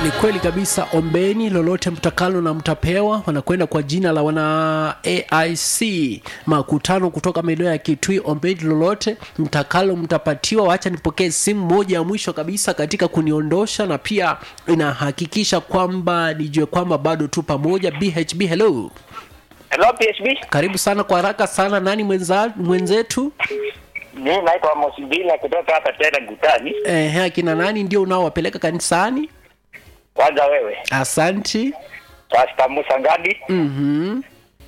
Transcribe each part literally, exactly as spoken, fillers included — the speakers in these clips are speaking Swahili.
Ni kweli kabisa, ombeni lolote mtakalo na mtapewa. Wanakwenda kwa jina la wana A I C makutano kutoka maeneo ya Kitui. Ombeni lolote mtakalo mtapatiwa. Wacha nipokee simu moja ya mwisho kabisa katika kuniondosha, na pia inahakikisha kwamba nijue kwamba bado tu pamoja. B H B, hello. Hello P H B. Karibu sana kwa haraka sana. Nani mwenza, mwenzetu? Mimi naitwa Mosibila kutoka hapa tena Gutani. Eh, akina nani ndio unaowapeleka kanisani? Kwanza wewe. Asante. Pastor Musa Ngadi. Mhm.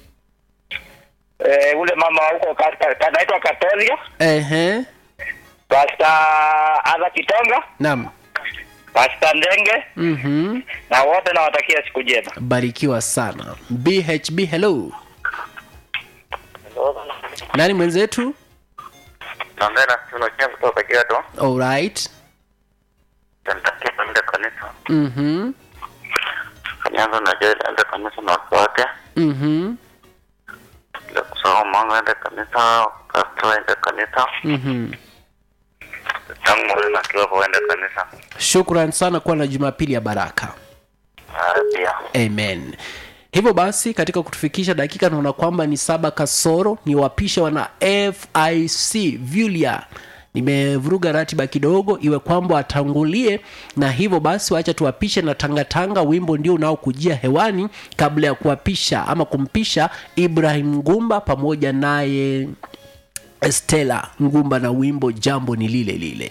Eh, ule mama huko kanaitwa Katolia. Ehe. Pastor Ada Kitonga. Naam. Pastor Ndenge. Mhm. Na wote nawatakia siku njema. Barikiwa sana. B H B, hello. Hello. Nani mwenzetu? Naongea tunakia kutoka Kiato. All right. Tunatakia kwenda kanisa. Mhm. Kanyanzo na jela ende kanisa na watu wake. Mhm. Ile kusoma manga ende kanisa, pastor ende kanisa. Mhm. Tangu na kiwa kuenda kanisa. Shukrani sana kwa na Jumapili ya baraka. Ah, pia. Amen. Hivyo basi katika kutufikisha dakika naona kwamba ni saba kasoro, ni wapisha wana F I C Vulia. Nimevuruga ratiba kidogo iwe kwamba atangulie, na hivyo basi waacha tuwapishe na tanga tanga. Wimbo ndio unaokujia hewani kabla ya kuwapisha ama kumpisha Ibrahim Ngumba pamoja naye Stella Ngumba na wimbo Jambo ni lile lile.